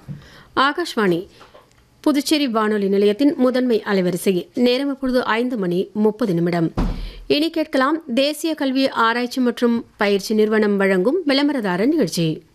ஆகாஷ்வாணி புதுச்சேரி வானொலி நிலையத்தின் முதன்மை அலைவரிசையில் நேரம் இப்பொழுது 5:30 இனி கேட்கலாம் தேசிய கல்வி ஆராய்ச்சி மற்றும் பயிற்சி நிறுவனம் வழங்கும் விளம்பரதார நிகழ்ச்சி.